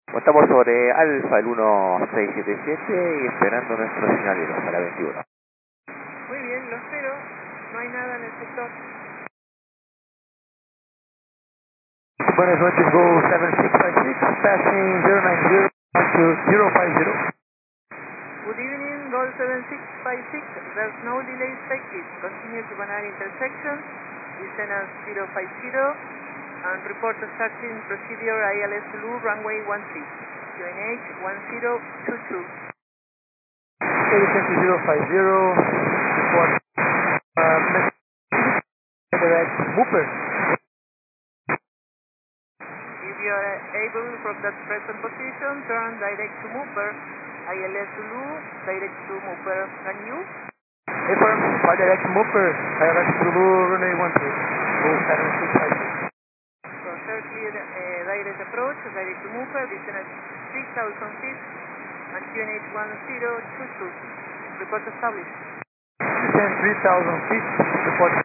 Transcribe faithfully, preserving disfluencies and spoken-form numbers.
Estamos sobre Alfa, el uno seis siete siete, y esperando nuestro señalero para veintiuno. Muy bien, lo espero. No hay nada en el sector. Buenas noches, Go seven six five six, passing zero nine zero to zero five zero. Good evening, Gol seven six five six. There's no delay expected. Continue to Banana intersection. Descend at zero five zero. And report the starting procedure I L S Zulu, runway one three. Q N H one zero two two. Descend to zero five zero, report uh, direct Mooper. If you are able from that present position, turn direct to Mooper. I L S Zulu, direct to Mooper. Can you? Affirm, by direct Mooper, I L S Zulu, runway one three, Go seven six five six. So third clear uh, direct approach, direct to Mooper, descend at six thousand feet, and Q N H one zero two two. Report established. Descend three thousand feet, report